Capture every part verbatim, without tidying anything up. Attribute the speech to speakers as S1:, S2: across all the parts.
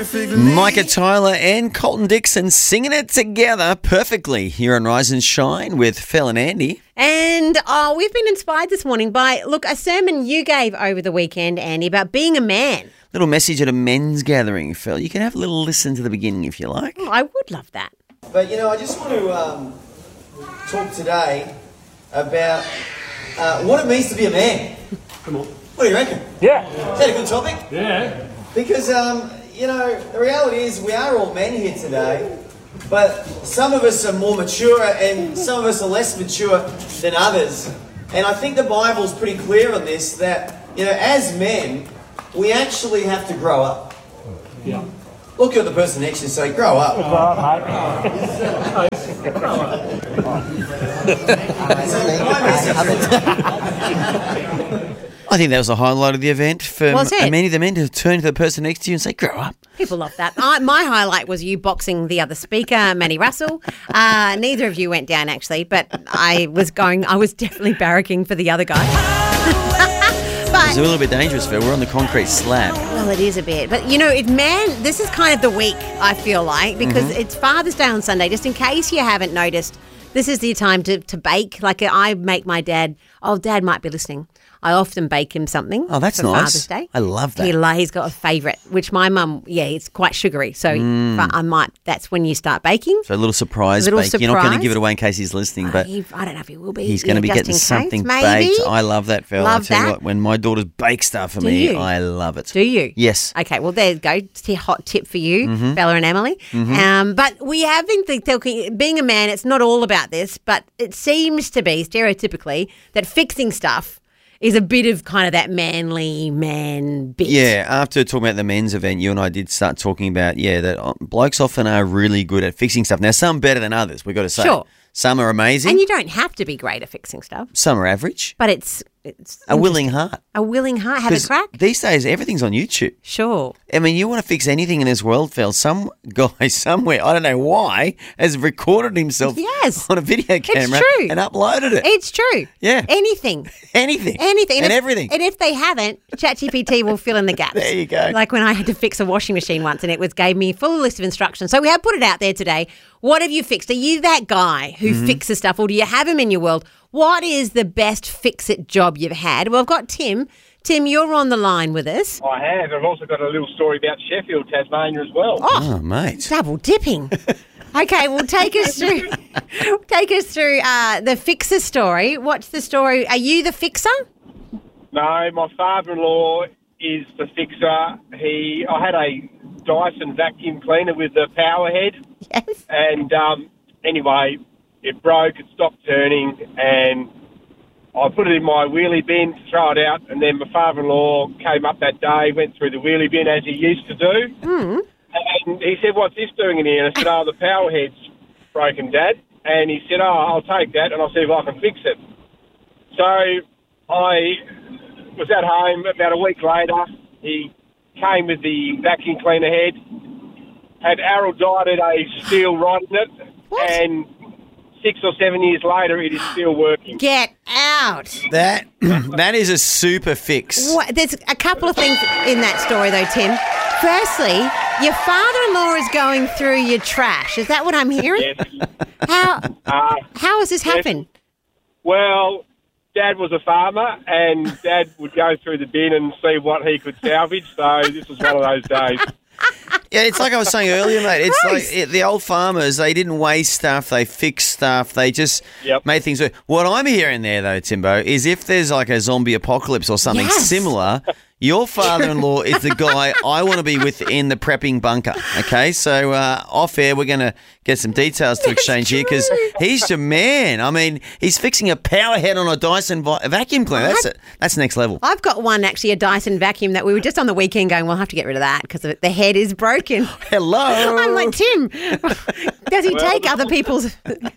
S1: Micah Tyler and Colton Dixon singing it together perfectly here on Rise and Shine with Phil and Andy.
S2: And oh, we've been inspired this morning by, look, a sermon you gave over the weekend, Andy, about being a man.
S1: Little message at a men's gathering, Phil. You can have a little listen to the beginning if you like.
S2: Oh, I would love that.
S3: But, you know, I just want to um, talk today about uh, what it means to be a man.
S4: Come on.
S3: What do you reckon?
S4: Yeah.
S3: Is that a good topic?
S4: Yeah.
S3: Because, um, you know, the reality is we are all men here today, but some of us are more mature and some of us are less mature than others. And I think the Bible's pretty clear on this, that, you know, as men, we actually have to grow up.
S4: Yeah.
S3: Look at the person next to you and say, grow up.
S4: Grow up, mate. Grow up.
S3: So my message-
S1: I think that was the highlight of the event for
S2: Was it?
S1: many of the men to turn to the person next to you and say, grow up.
S2: People love that. I, my highlight was you boxing the other speaker, Manny Russell. Uh, neither of you went down, actually, but I was going, I was definitely barracking for the other guy.
S1: It's a little bit dangerous, Phil. We're on the concrete slab.
S2: Well, it is a bit. But, you know, it, man, this is kind of the week, I feel like, because
S1: Mm-hmm.
S2: it's Father's Day on Sunday. Just in case you haven't noticed, this is the time to, to bake. Like, I make my dad, oh, Dad might be listening. I often bake him something.
S1: Oh, that's
S2: for
S1: nice.
S2: Father's Day.
S1: I love that.
S2: He, he's got a favourite, which my mum, yeah, it's quite sugary. So but I might, that's when you start baking.
S1: So a little surprise
S2: Little
S1: bake. You're not going to
S2: surprise.
S1: give it away in case he's listening, but
S2: He- I don't know if he will be.
S1: he's going to
S2: yeah,
S1: be
S2: just
S1: getting
S2: in case,
S1: something
S2: maybe.
S1: baked. I love that, Phil.
S2: Love
S1: I tell
S2: that.
S1: you what, when my daughters bake stuff for
S2: Do
S1: me,
S2: you?
S1: I love it.
S2: Do you?
S1: Yes.
S2: Okay, well, there you go. It's a hot tip for you,
S1: Mm-hmm.
S2: Bella and Emily. Um, but we have been th- talking, being a man, it's not all about this, but it seems to be, stereotypically, that fixing stuff is a bit of kind of that manly man bit.
S1: Yeah, after talking about the men's event, you and I did start talking about, yeah, that uh, blokes often are really good at fixing stuff. Now, some better than others, we've got to say.
S2: Sure.
S1: Some are amazing.
S2: And you don't have to be great at fixing stuff,
S1: Some are average.
S2: but it's it's
S1: A willing heart.
S2: a willing heart. Have a
S1: 'Cause
S2: crack?
S1: these days, everything's on YouTube.
S2: Sure.
S1: I mean, you want to fix anything in this world, Phil, some guy somewhere, I don't know why, has recorded himself
S2: Yes.
S1: on a video camera
S2: true.
S1: and uploaded it.
S2: It's true.
S1: Yeah.
S2: Anything.
S1: anything.
S2: Anything.
S1: And,
S2: if,
S1: everything.
S2: And if they haven't, ChatGPT will fill in the gaps.
S1: There you go.
S2: Like when I had to fix a washing machine once and it was gave me a full list of instructions. So we have put it out there today. What have you fixed? Are you that guy who
S1: Mm-hmm.
S2: fixes stuff, or do you have him in your world? What is the best fix-it job you've had? Well, I've got Tim. Tim, you're on the line with us.
S5: I have. I've also got a little story about Sheffield, Tasmania as well.
S1: oh, mate.
S2: Double dipping. Okay, well, take us through. Take us through uh, the fixer story. What's the story? Are you the fixer?
S5: No, my father-in-law is the fixer. He, I had a Dyson vacuum cleaner with the power head,
S2: Yes.
S5: and um, anyway, it broke. It stopped turning, and I put it in my wheelie bin to throw it out. And then my father-in-law came up that day, went through the wheelie bin as he used to do,
S2: Mm.
S5: and he said, "What's this doing in here?" And I said, "Oh, the power head's broken, Dad." And he said, "Oh, I'll take that, and I'll see if I can fix it." So I was at home about a week later. He came with the vacuum cleaner head, had araldite a steel rod in it,
S2: What?
S5: and six or seven years later, it is still working.
S2: Get out.
S1: That that is a super fix.
S2: What, there's a couple of things in that story, though, Tim. Firstly, your father-in-law is going through your trash. Is that what I'm hearing?
S5: Yes.
S2: How
S5: Uh,
S2: how has this
S5: yes.
S2: happened?
S5: Well, Dad was a farmer, and Dad would go through the bin and see what he could salvage. So this was one of those days.
S1: Yeah, it's like I was saying earlier, mate. It's
S2: Gross.
S1: like it, the old farmers, they didn't waste stuff, they fixed stuff, they just
S5: Yep.
S1: made things work. What I'm hearing there, though, Timbo, is if there's like a zombie apocalypse or something
S2: Yes.
S1: similar, your father-in-law is the guy I want to be with in the prepping bunker, okay? So uh, off air, we're going to get some details to exchange here because he's your man. I mean, he's fixing a power head on a Dyson vi- vacuum cleaner. That's it. That's next level.
S2: I've got one, actually, a Dyson vacuum that we were just on the weekend going, we'll have to get rid of that because the head is broken.
S1: Hello.
S2: I'm like, Tim, does he
S5: Well,
S2: take
S5: the-
S2: other people's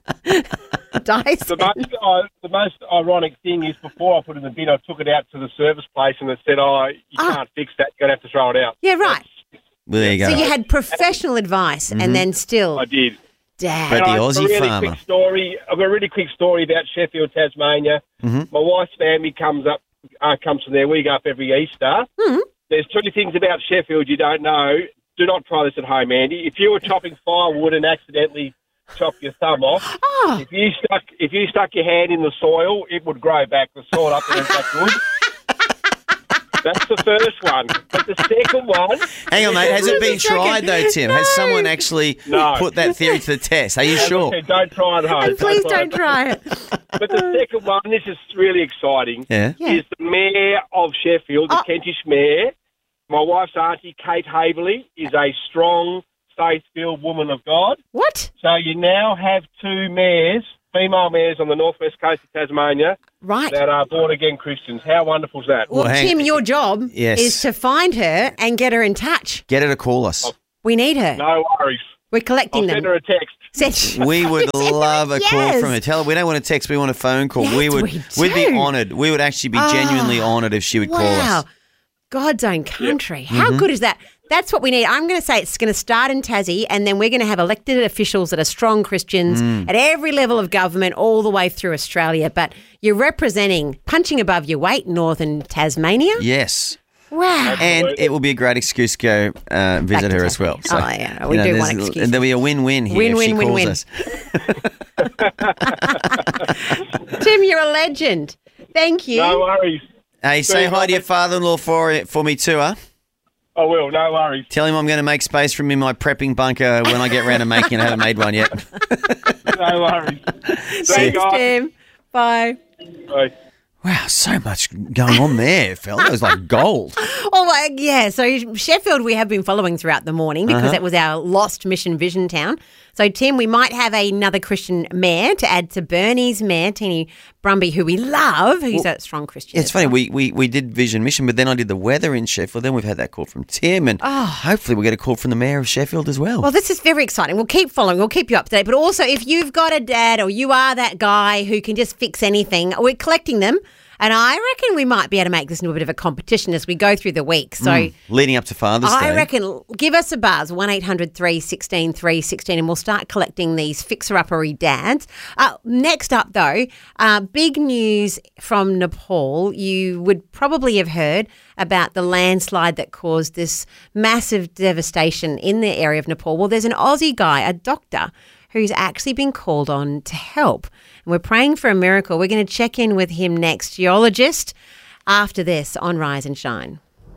S2: Dyson?
S5: The most, uh, the most ironic thing is before I put it in the bin, I took it out to the service place and they said, "Oh, you
S2: Ah.
S5: can't fix that. You're going to have to throw it out."
S2: Yeah, right.
S1: Well, there you go.
S2: So you had professional advice and then still,
S5: I did.
S2: Dad.
S1: But the
S5: And I-
S1: Aussie
S5: a really
S1: farmer.
S5: Quick story. I've got a really quick story about Sheffield, Tasmania.
S1: Mm-hmm.
S5: My wife's family comes up, uh, comes from there. We go up every Easter.
S2: Hmm.
S5: There's two things about Sheffield you don't know. do not try this at home, Andy. If you were chopping firewood and accidentally chop your thumb off,
S2: Oh.
S5: if you stuck if you stuck your hand in the soil, it would grow back. The soil up there is that good. That's the first one. But the second one...
S1: Hang on, mate. Has it been
S2: Second.
S1: tried, though, Tim?
S2: No.
S1: Has someone actually
S5: No.
S1: put that theory to the test? Are you
S5: as I
S1: sure?
S5: said, don't try it at home.
S2: And please don't
S5: it.
S2: try it.
S5: But the second one, this is really exciting,
S1: Yeah.
S2: Yeah.
S5: is the Mayor of Sheffield, the
S2: Oh.
S5: Kentish Mayor. My wife's auntie, Kate Haverley, is a strong, faith-filled woman of God.
S2: What?
S5: So you now have two mayors, female mayors on the northwest coast of Tasmania
S2: Right.
S5: that are born-again Christians. How wonderful is that?
S2: Well,
S1: Well, hang-
S2: Tim, your job
S1: Yes.
S2: is to find her and get her in touch.
S1: Get her to call us.
S2: We need her.
S5: No worries.
S2: We're
S5: I'll
S2: collecting
S5: send
S2: them.
S5: her a text.
S2: Send-
S1: We would love a call
S2: Yes.
S1: from her. Tell her we don't want a text, we want a phone call.
S2: Yes,
S1: we would
S2: we
S1: we'd be
S2: do.
S1: honoured. We would actually be
S2: Oh,
S1: genuinely honoured if she would call
S2: Wow.
S1: us.
S2: God's own country.
S1: Mm-hmm.
S2: How good is that? That's what we need. I'm going to say it's going to start in Tassie, and then we're going to have elected officials that are strong Christians
S1: Mm.
S2: at every level of government all the way through Australia. But you're representing, punching above your weight, northern Tasmania.
S1: Yes.
S2: Wow.
S1: And it will be a great excuse to go uh, visit
S2: to
S1: her as well.
S2: Tasmania. Oh, yeah, we do
S1: there's-
S2: want excuse.
S1: There'll be a win-win here
S2: Win,
S1: if she
S2: win, win,
S1: calls
S2: win.
S1: us.
S2: Tim, you're a legend. Thank you.
S5: No worries.
S1: Hey, say hi to your father-in-law for for me too, huh?
S5: I will. No worries.
S1: Tell him I'm going to make space for him in my prepping bunker when I get round to making it. I haven't made one yet.
S5: No worries. See you
S2: Thanks,
S5: guys.
S2: Tim. Bye.
S5: Bye.
S1: Wow, so much going on there, Phil. That was like gold.
S2: Oh, well, yeah. So Sheffield, we have been following throughout the morning because
S1: Uh-huh.
S2: that was our lost Mission Vision town. So, Tim, we might have another Christian mayor to add to Bernie's mayor, Teeny Brumby, who we love, who's a strong Christian.
S1: It's
S2: as
S1: funny,
S2: well.
S1: we, we, we did Vision Mission, but then I did the weather in Sheffield. Then we've had that call from Tim, and hopefully we'll get a call from the Mayor of Sheffield as well.
S2: Well, this is very exciting. We'll keep following. We'll keep you up to date. But also, if you've got a dad or you are that guy who can just fix anything, we're collecting them. And I reckon we might be able to make this into a bit of a competition as we go through the week. So
S1: Leading up to Father's Day.
S2: I reckon give us a buzz, one eight hundred three one six three one six, and we'll start collecting these fixer-uppery dads. Uh, next up, though, uh, big news from Nepal. You would probably have heard about the landslide that caused this massive devastation in the area of Nepal. Well, there's an Aussie guy, a doctor, who's actually been called on to help. And we're praying for a miracle. We're going to check in with him next, geologist, after this on Rise and Shine.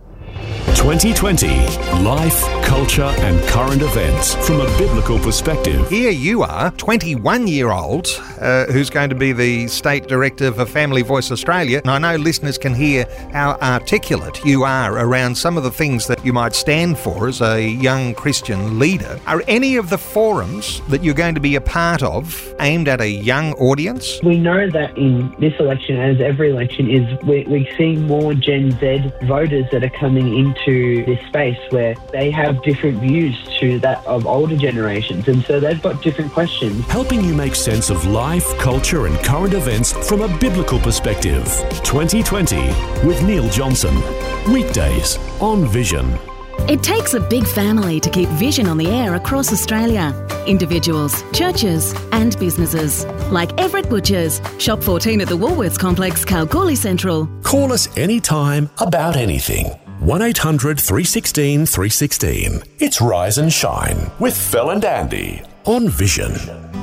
S6: twenty twenty Life, Culture and Current Events from a Biblical Perspective.
S7: Here you are, twenty-one-year-old, uh, who's going to be the State Director for Family Voice Australia. And I know listeners can hear how articulate you are around some of the things that you might stand for as a young Christian leader. Are any of the forums that you're going to be a part of aimed at a young audience?
S8: We know that in this election, as every election is, we're, we're seeing more Gen Z voters that are coming into this space where they have different views to that of older generations. And so they've got different questions.
S6: Helping you make sense of life, culture and current events from a biblical perspective. twenty twenty with Neil Johnson. Weekdays on Vision.
S9: It takes a big family to keep Vision on the air across Australia. Individuals, churches and businesses. Like Everett Butchers, Shop fourteen at the Woolworths Complex, Kalgoorlie Central.
S6: Call us anytime about anything. one eight hundred three one six three one six. It's Rise and Shine with Phil and Andy on Vision.